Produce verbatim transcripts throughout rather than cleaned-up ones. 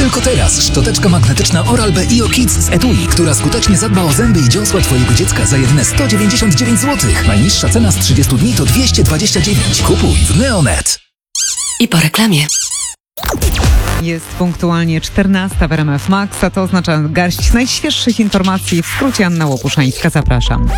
Tylko teraz szczoteczka magnetyczna Oral-B Io Kids z etui, która skutecznie zadba o zęby i dziąsła twojego dziecka za jedyne sto dziewięćdziesiąt dziewięć złotych. Najniższa cena z trzydziestu dni to dwieście dwadzieścia dziewięć. Kupuj w Neonet. I po reklamie. Jest punktualnie czternasta w R M F Max, a to oznacza garść najświeższych informacji. W skrócie Anna Łopuszańska, zapraszam.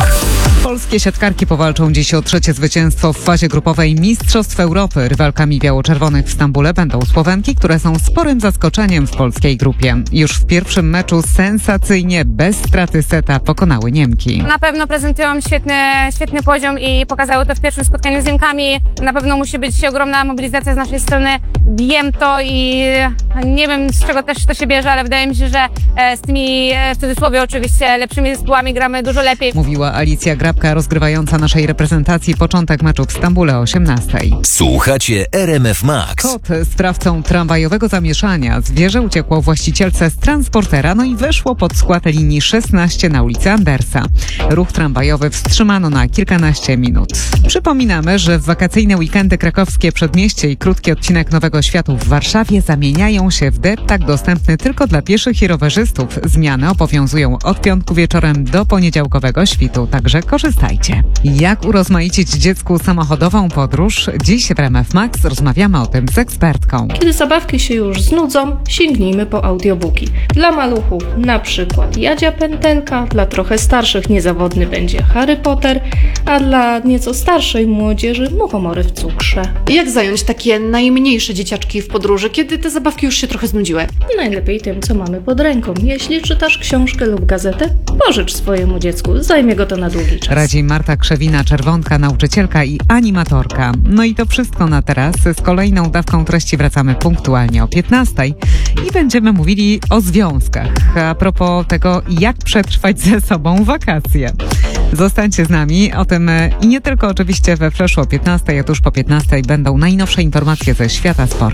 Polskie siatkarki powalczą dziś o trzecie zwycięstwo w fazie grupowej Mistrzostw Europy. Rywalkami biało-czerwonych w Stambule będą Słowenki, które są sporym zaskoczeniem w polskiej grupie. Już w pierwszym meczu sensacyjnie, bez straty seta pokonały Niemki. Na pewno prezentują świetny, świetny poziom i pokazały to w pierwszym spotkaniu z Niemkami. Na pewno musi być ogromna mobilizacja z naszej strony. Wiem to i nie wiem, z czego też to się bierze, ale wydaje mi się, że z tymi, w cudzysłowie oczywiście, lepszymi zespołami gramy dużo lepiej. Mówiła Alicja Grabka, rozgrywająca naszej reprezentacji. Początek meczu w Stambule o osiemnastej. Słuchacie R M F Max. Kot, sprawcą tramwajowego zamieszania. Zwierzę uciekło właścicielce z transportera, no i weszło pod skład linii szesnaście na ulicy Andersa. Ruch tramwajowy wstrzymano na kilkanaście minut. Przypominamy, że w wakacyjne weekendy krakowskie Przedmieście i krótki odcinek Nowego Światu w Warszawie zamieniają się w deptak dostępny tylko dla pieszych i rowerzystów. Zmiany obowiązują od piątku wieczorem do poniedziałkowego świtu, także korzystajcie. Jak urozmaicić dziecku samochodową podróż? Dziś w R M F Max rozmawiamy o tym z ekspertką. Kiedy zabawki się już znudzą, sięgnijmy po audiobooki. Dla maluchów na przykład Jadzia Pętelka, dla trochę starszych niezawodny będzie Harry Potter, a dla nieco starszej młodzieży Muchomory w cukrze. Jak zająć takie najmniejsze dzieciaczki w podróży, kiedy te zabawki już się trochę znudziły? Najlepiej tym, co mamy pod ręką. Jeśli czytasz książkę lub gazetę, pożycz swojemu dziecku, zajmie go to na długi czas. Radzi Marta Krzewina-Czerwonka, nauczycielka i animatorka. No i to wszystko na teraz. Z kolejną dawką treści wracamy punktualnie o piętnastej i będziemy mówili o związkach. A propos tego, jak przetrwać ze sobą wakacje. Zostańcie z nami o tym i nie tylko oczywiście we Flashu o piętnastej, a tuż po piętnastej będą najnowsze informacje ze świata sportu.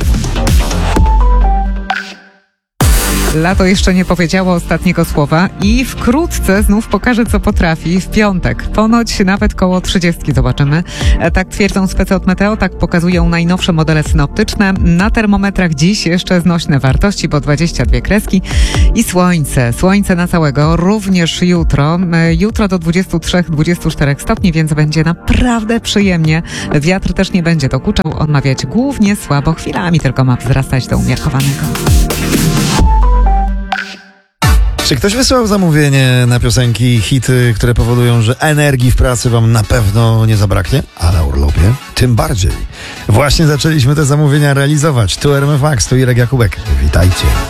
Lato jeszcze nie powiedziało ostatniego słowa i wkrótce znów pokaże, co potrafi. W piątek, ponoć nawet koło trzydziestki zobaczymy. Tak twierdzą specy od Meteo, tak pokazują najnowsze modele synoptyczne. Na termometrach dziś jeszcze znośne wartości, bo dwadzieścia dwie kreski. I słońce, słońce na całego, również jutro. Jutro do dwudziestu trzech do dwudziestu czterech stopni, więc będzie naprawdę przyjemnie. Wiatr też nie będzie dokuczał, on ma wiać głównie słabo, chwilami tylko ma wzrastać do umiarkowanego. Czy ktoś wysłał zamówienie na piosenki i hity, które powodują, że energii w pracy wam na pewno nie zabraknie? A na urlopie? Tym bardziej. Właśnie zaczęliśmy te zamówienia realizować. Tu R M F Max, tu Irek Jakubek. Witajcie.